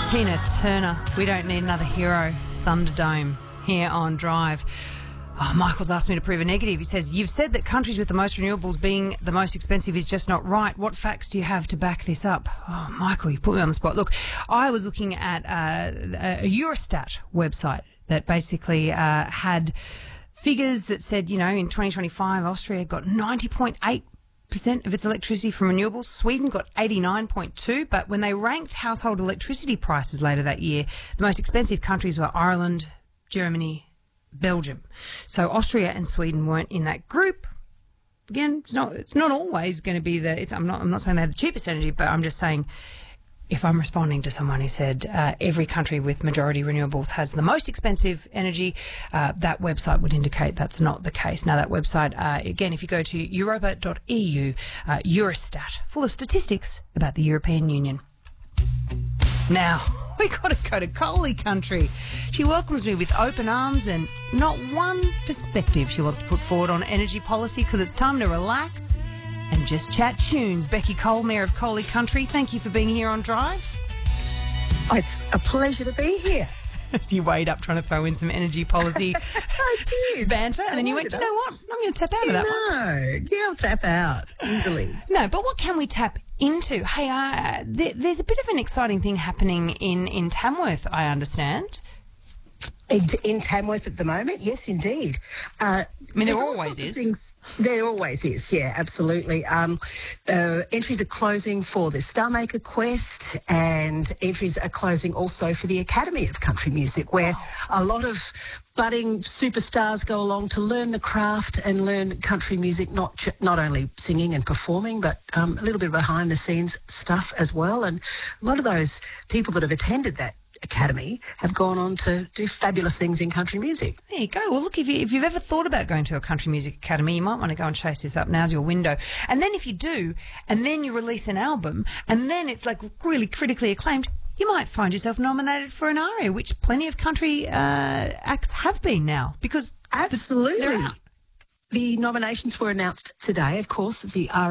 Tina Turner, We Don't Need Another Hero, Thunderdome, here on Drive. Oh, Michael's asked me to prove a negative. He says, you've said that countries with the most renewables being the most expensive is just not right. What facts do you have to back this up? Oh, Michael, you put me on the spot. Look, I was looking at a Eurostat website that basically had figures that said, you know, in 2025, Austria got 90.8% of its electricity from renewables. Sweden got 89.2%, but when they ranked household electricity prices later that year, the most expensive countries were Ireland, Germany, Belgium. So Austria and Sweden weren't in that group. Again, it's not always going to be I'm not saying they have the cheapest energy, but I'm just saying if I'm responding to someone who said every country with majority renewables has the most expensive energy, that website would indicate that's not the case. Now, that website, again, if you go to europa.eu, Eurostat, full of statistics about the European Union. Now, we got to go to Coley country. She welcomes me with open arms and not one perspective she wants to put forward on energy policy because it's time to relax and just chat tunes. Becky Cole, Mayor of Coley Country, thank you for being here on Drive. It's a pleasure to be here. As you weighed up trying to throw in some energy policy I did. banter, and then you went, you know what, I'm going to tap out of that one. No, I'll tap out easily. No, but what can we tap into? Hey, there's a bit of an exciting thing happening in Tamworth, I understand. In Tamworth at the moment, yes, indeed. I mean, there always is. There always is, yeah, absolutely. Entries are closing for the Starmaker Quest, and entries are closing also for the Academy of Country Music, where a lot of budding superstars go along to learn the craft and learn country music, not only singing and performing, but a little bit of behind-the-scenes stuff as well. And a lot of those people that have attended that Academy have gone on to do fabulous things in country music. There you go. Well, look, if you've ever thought about going to a country music academy, you might want to go and chase this up. Now's your window. And then if you do, and then you release an album, and then it's like really critically acclaimed, you might find yourself nominated for an ARIA, which plenty of country acts have been now, because absolutely. they're out. The nominations were announced today, of course, the ARIA